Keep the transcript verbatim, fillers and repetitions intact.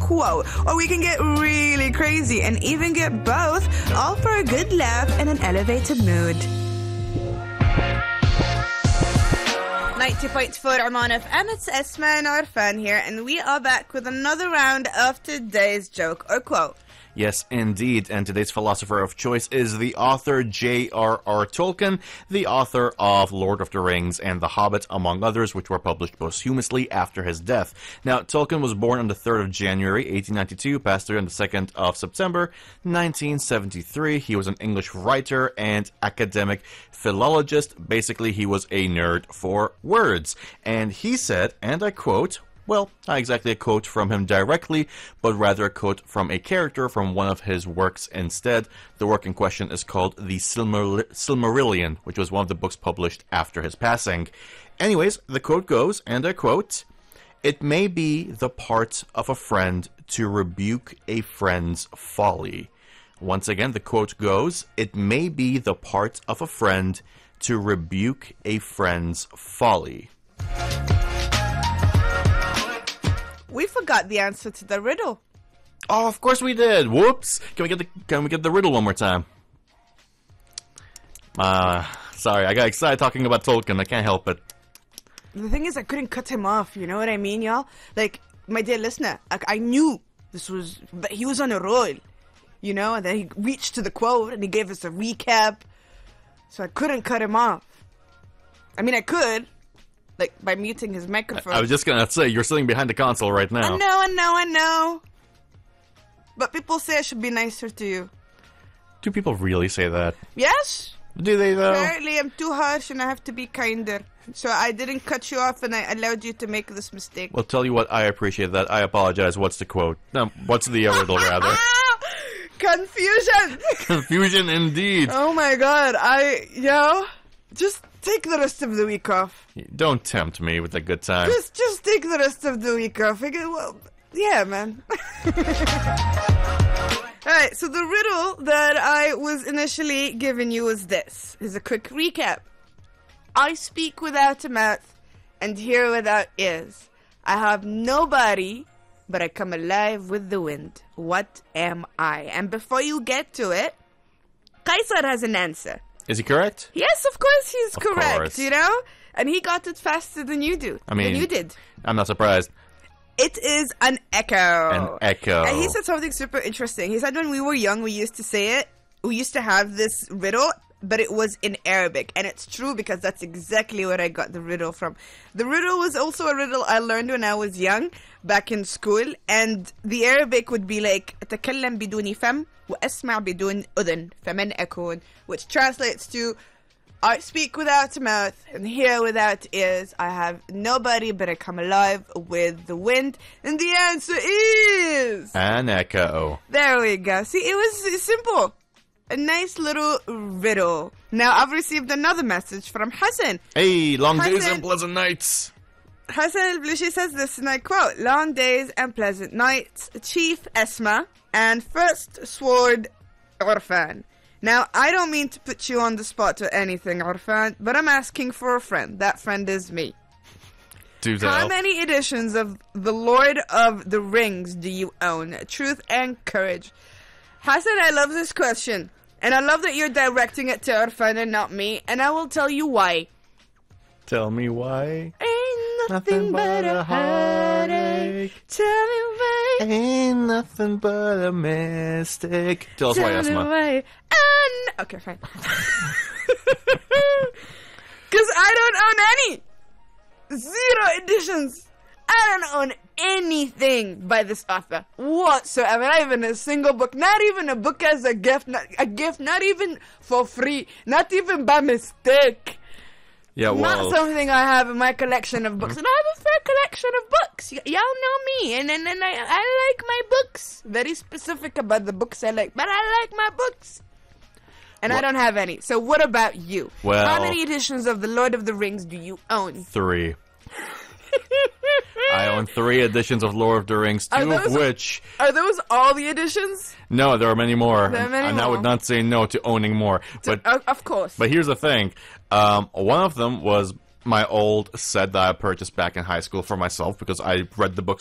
quote, or we can get really crazy and even get both, all for a good laugh and an elevated mood. ninety point four Oman F M, it's Esma and Arfan here, and we are back with another round of today's joke or quote. Yes, indeed, and today's philosopher of choice is the author J R R Tolkien, the author of Lord of the Rings and The Hobbit, among others, which were published posthumously after his death. Now, Tolkien was born on the third of January, eighteen ninety-two, passed away on the second of September, nineteen seventy-three. He was an English writer and academic philologist. Basically, he was a nerd for words. And he said, and I quote, well, not exactly a quote from him directly, but rather a quote from a character from one of his works instead. The work in question is called The Silmar- Silmarillion, which was one of the books published after his passing. Anyways, the quote goes, and I quote, "It may be the part of a friend to rebuke a friend's folly." Once again, the quote goes, "It may be the part of a friend to rebuke a friend's folly." We forgot the answer to the riddle. Oh, of course we did. Whoops. Can we get the Can we get the riddle one more time? Uh, sorry, I got excited talking about Tolkien. I can't help it. The thing is, I couldn't cut him off. You know what I mean, y'all? Like, my dear listener, I, I knew this was, but he was on a roll. You know, and then he reached to the quote and he gave us a recap. So I couldn't cut him off. I mean, I could. Like, by muting his microphone. I, I was just gonna say, you're sitting behind the console right now. I know, I know, I know. But people say I should be nicer to you. Do people really say that? Yes. Do they, though? Apparently I'm too harsh and I have to be kinder. So I didn't cut you off and I allowed you to make this mistake. Well, tell you what, I appreciate that. I apologize. What's the quote? No, what's the uh, riddle, rather? Confusion! Confusion, indeed. Oh my god, I, yo, just take the rest of the week off. Don't tempt me with a good time. Just, just take the rest of the week off. I go, well, yeah, man. Alright, so the riddle that I was initially giving you was this. Here's a quick recap. I speak without a mouth and hear without ears. I have no body, but I come alive with the wind. What am I? And before you get to it, Kaisar has an answer. Is he correct? Yes, of course he's Of correct, course. you know? And he got it faster than you do. I mean, than you did. I'm not surprised. It is an echo. An echo. And he said something super interesting. He said when we were young, we used to say it. We used to have this riddle, but it was in Arabic. And it's true because that's exactly where I got the riddle from. The riddle was also a riddle I learned when I was young, back in school. And the Arabic would be like, أتكلم بدون فم وأسمع بدون أذن فمن أكون, which translates to, I speak without a mouth and hear without ears. I have nobody, but I come alive with the wind. And the answer is... An echo. There we go. See, it was simple. A nice little riddle. Now, I've received another message from Hassan. Hey, long days Hassan- and pleasant nights. Hassan al-Blushi says this, and I quote, "Long days and pleasant nights, Chief Esma, and First Sword Orfan." Now, I don't mean to put you on the spot or anything, Orfan, but I'm asking for a friend. That friend is me. Do How tell. many editions of The Lord of the Rings do you own? Truth and courage. Hassan, I love this question. And I love that you're directing it to Orfan and not me. And I will tell you why. Tell me why. Ain't nothing but a heartache. Tell me why. Ain't nothing but a mistake. Tell us why, Tell me Esma. why. And... Okay, fine. Because I don't own any. Zero editions. I don't own anything by this author whatsoever. Not even a single book. Not even a book as a gift. Not, a gift. Not even for free. Not even by mistake. Yeah, well, Not something I have in my collection of books. And I have a fair collection of books. Y- y'all know me. And, and, and I, I like my books. Very specific about the books I like. But I like my books. And I Well- don't have any. So what about you? Well- How many editions of The Lord of the Rings do you own? three. I own three editions of Lord of the Rings, Are two of those- which... Are those all the editions? No, there are many more. There are many and I would more. not say no to owning more. But Uh, of course. But here's the thing. Um, one of them was my old set that I purchased back in high school for myself because I read the books